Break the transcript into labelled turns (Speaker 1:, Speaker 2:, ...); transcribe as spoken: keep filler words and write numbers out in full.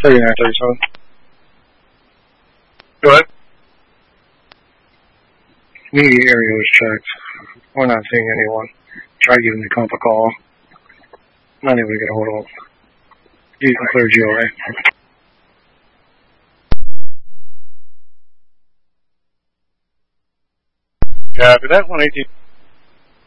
Speaker 1: thirty-nine thirty-seven.
Speaker 2: Go ahead.
Speaker 1: Immediate area was checked. We're not seeing anyone. Try giving the comp a call. Not able to get a hold of them. You can clear G O A.
Speaker 2: Yeah, but that one eighteen.